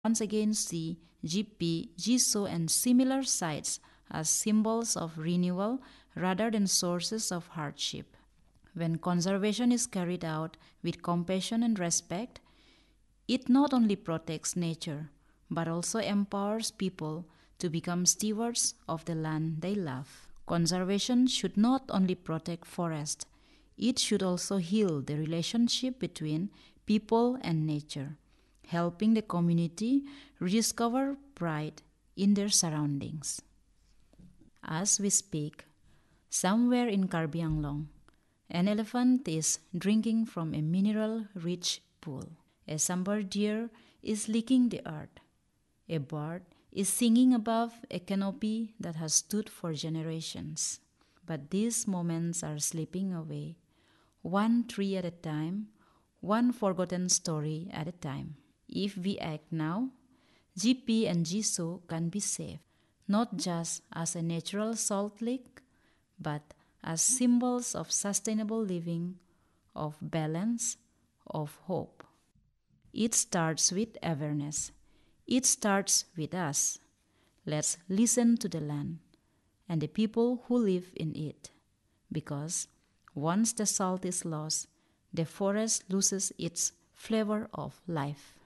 once again see GP, Jisoo, and similar sites as symbols of renewal rather than sources of hardship. When conservation is carried out with compassion and respect, it not only protects nature but also empowers people to become stewards of the land they love. Conservation should not only protect forests, it should also heal the relationship between people and nature, helping the community rediscover pride in their surroundings. As we speak, somewhere in Karbi Anglong, an elephant is drinking from a mineral-rich pool. A sambar deer is licking the earth. A bird is singing above a canopy that has stood for generations. But these moments are slipping away, one tree at a time, one forgotten story at a time. If we act now, GP and Jisoo can be saved, not just as a natural salt lick, but as symbols of sustainable living, of balance, of hope. It starts with awareness. It starts with us. Let's listen to the land and the people who live in it, because once the salt is lost, the forest loses its flavor of life.